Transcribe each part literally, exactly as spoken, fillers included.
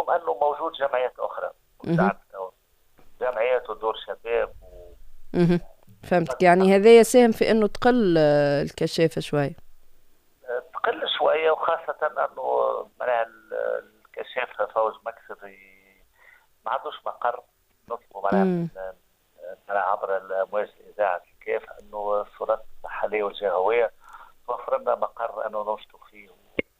اليوم أنه موجود جمعيات أخرى جمعيات ودور شباب و... فهمتك. يعني هذا يساهم في أنه تقل الكشافة شوي، تقل شوية، وخاصة أنه منع الكشافة فوز مكسري ما عندوش مقر. نطلب منع عبر أمواج الإذاعة الكاف أنه السلطات المحلية والجهوية توفر لنا مقر أنه ننشطوا فيه.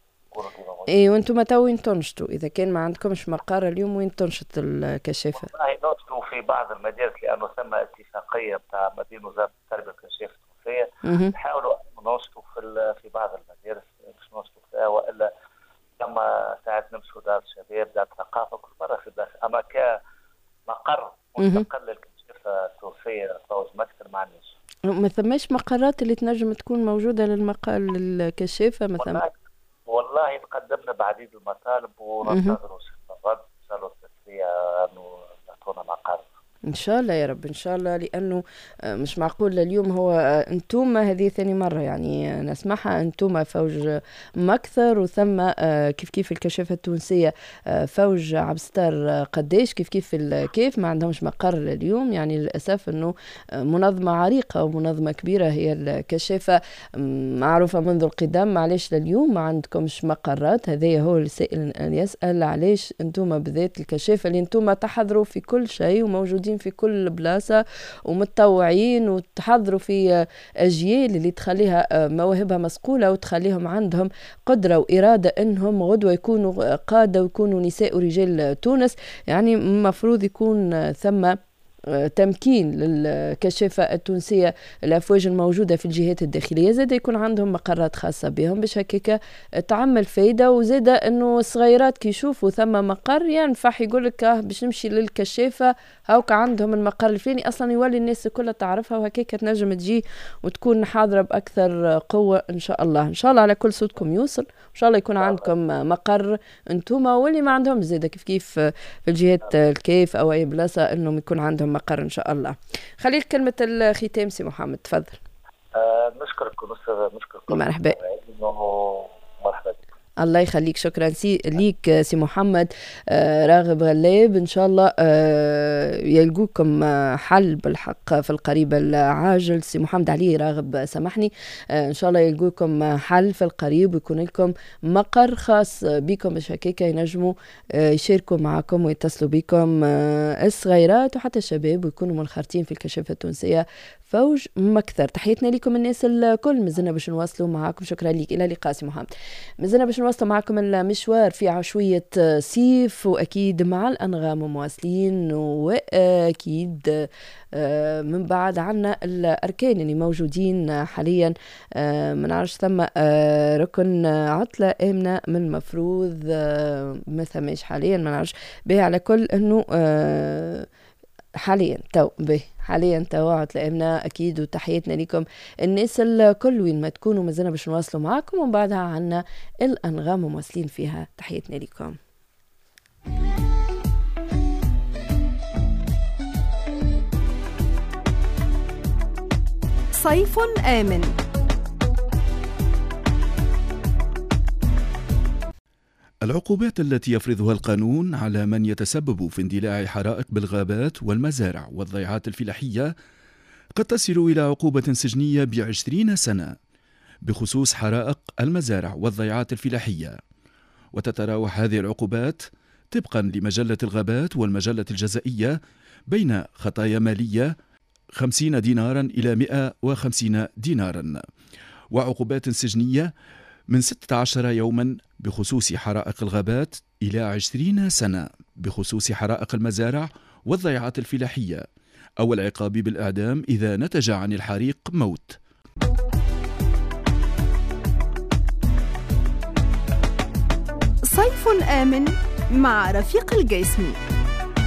اي وانتم تو وين تنشطوا؟ اذا كان ما عندكمش مقر اليوم وين تنشط الكشافه؟ والله ننشطوا في بعض المدارس لانه ثم اتفاقيه بتاع ما بين وزاره التربيه والكشافه التونسيه، نحاولوا ننشطوا في في بعض المدارس مش ننشطوا فيها، والا لما ساعات نمشوا دار الشباب دار الثقافه كل مره في بلاصه، اما كمقر مستقل للكشافه التونسيه فوز مكتر ما عندناش. ما ثماش مقرات اللي تنجم تكون موجوده للمقال للكشافه مثلا؟ والله تقدمنا بعديد المطالب وننتظروا الرد ان شاء الله التسليه انه يعطونا مقر ان شاء الله يا رب ان شاء الله، لانه مش معقول اليوم هو انتم هذه ثاني مره يعني نسمعها انتم فوج مكثر وثم كيف كيف الكشافه التونسيه فوج عبستار قداش كيف كيف الكيف ما عندهمش مقر اليوم. يعني للاسف انه منظمه عريقه ومنظمه كبيره هي الكشافه معروفه منذ القدم، معليش لليوم ما عندكمش مقرات؟ هذا هو السائل ان يسال علاش انتم بذات الكشافه اللي انتم تحضروا في كل شيء وموجودين في كل بلاصة ومتطوعين وتحضروا في أجيال اللي تخليها مواهبها مسقولة وتخليهم عندهم قدرة وإرادة إنهم غدوة يكونوا قادة ويكونوا نساء ورجال تونس. يعني مفروض يكون ثم تمكين للكشافة التونسية الأفواج الموجودة في الجهات الداخلية، زاد يكون عندهم مقرات خاصة بهم باش هكاك تعمل فايدة، وزاد أنه الصغيرات كي يشوفوا ثم مقر ينفح يقول لك باش نمشي للكشافة هاوك عندهم المقر الفلاني، أصلا يولي الناس كلها تعرفها وهكاك تنجم تجي وتكون حاضرة بأكثر قوة إن شاء الله. إن شاء الله على كل صوتكم يوصل، إن شاء الله يكون عندكم مقر أنتوما واللي ما عندهم زاد كيف كيف في الجهات الكيف أو أي بلاصة أنهم يكون عندهم مقر إن شاء الله. خليك كلمة الختام سي محمد، تفضل. أه نشكرك ونشكر نشكركم. مرحبا. مرحبا. الله يخليك، شكرا سي ليك سي محمد آه راغب غلاب. ان شاء الله آه يلقوكم حل بالحق في القريب العاجل. سي محمد علي راغب سامحني، آه ان شاء الله يلقوكم حل في القريب ويكون لكم مقر خاص بكم باش هكاك ينجموا آه يشاركوا معكم ويتصلوا بكم آه الصغيرات وحتى الشباب ويكونوا منخرطين في الكشافة التونسية فوج مكثر. تحياتنا لكم الناس الكل، مازلنا باش نواصلوا معاكم. شكرا لك، الى اللقاء سي محمد. مازلنا باش نواصلوا معكم المشوار في عشوية صيف، واكيد مع الانغام مواصلين، واكيد من بعد عنا الاركان اللي موجودين حاليا. ما نعرفش ثم ركن عطلة امنة من المفروض ما ثماش حاليا، ما نعرفش به. على كل انه حاليا تو به حاليا توعد لأمنا أكيد، وتحياتنا لكم الناس الكل وين ما تكونوا. مازلنا باش نواصلوا معكم ومن بعدها عنا الأنغام مواصلين فيها. تحياتنا لكم. صيف آمن. العقوبات التي يفرضها القانون على من يتسبب في اندلاع حرائق بالغابات والمزارع والضيعات الفلاحية قد تصل إلى عقوبة سجنية بعشرين سنة بخصوص حرائق المزارع والضيعات الفلاحية، وتتراوح هذه العقوبات طبقا لمجلة الغابات والمجلة الجزائية بين خطايا مالية خمسين دينارا إلى مئة وخمسين دينارا، وعقوبات سجنية من ستة عشر يوما بخصوص حرائق الغابات إلى عشرين سنة بخصوص حرائق المزارع والضيعات الفلاحية، أو العقاب بالإعدام إذا نتج عن الحريق موت. صيف آمن مع رفيق الجيسمي.